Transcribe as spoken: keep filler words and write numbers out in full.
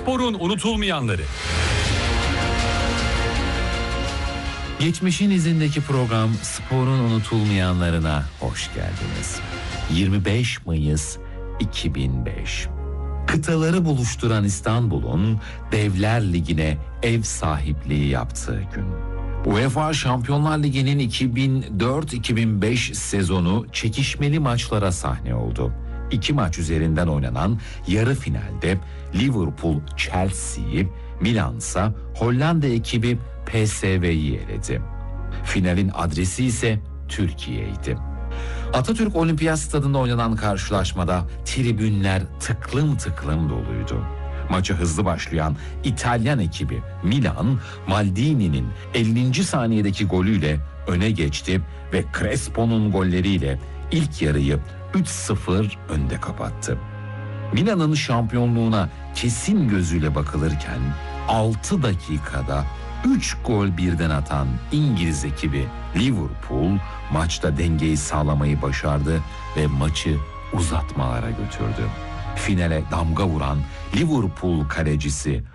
Sporun unutulmayanları. Geçmişin izindeki program Sporun unutulmayanlarına hoş geldiniz. yirmi beş Mayıs iki bin beş. Kıtaları buluşturan İstanbul'un Devler Ligi'ne ev sahipliği yaptığı gün. UEFA Şampiyonlar Ligi'nin iki bin dört iki bin beş sezonu çekişmeli maçlara sahne oldu. İki maç üzerinden oynanan yarı finalde Liverpool Chelsea'yi, Milan ise Hollanda ekibi P S V'yi eledi. Finalin adresi ise Türkiye'ydi. Atatürk Olimpiyat Stadı'nda oynanan karşılaşmada tribünler tıklım tıklım doluydu. Maça hızlı başlayan İtalyan ekibi Milan, Maldini'nin ellinci saniyedeki golüyle öne geçti ve Crespo'nun golleriyle ilk yarıyı üç sıfır önde kapattı. Milan'ın şampiyonluğuna kesin gözüyle bakılırken altı dakikada üç gol birden atan İngiliz ekibi Liverpool maçta dengeyi sağlamayı başardı ve maçı uzatmalara götürdü. Finale damga vuran Liverpool kalecisi